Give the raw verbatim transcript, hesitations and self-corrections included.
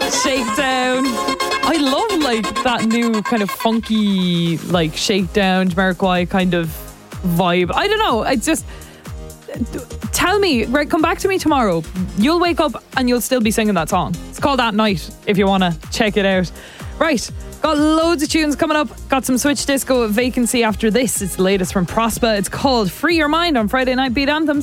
Shakedown. I love like that new kind of funky like Shakedown, Jamiroquai kind of vibe. I don't know. It's just tell me, right, come back to me tomorrow. You'll wake up and you'll still be singing that song. It's called At Night if you want to check it out. Right, got loads of tunes coming up. Got some Switch Disco Vacancy after this. It's the latest from Prospa. It's called Free Your Mind on Friday Night Beat Anthems.